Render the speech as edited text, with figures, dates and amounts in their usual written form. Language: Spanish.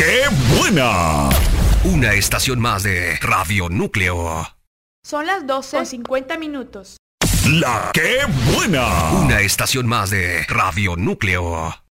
¡Qué buena! Una estación más de Radio Núcleo. Son las 12:50. ¡La qué buena! Una estación más de Radio Núcleo.